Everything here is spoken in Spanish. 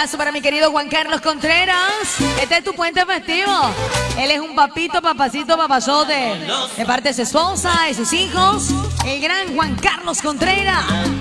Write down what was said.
abrazo para mi querido Juan Carlos Contreras. Este es tu puente festivo. Él es un papito, papacito, papazote. De parte de su esposa y sus hijos, el gran Juan Carlos Contreras.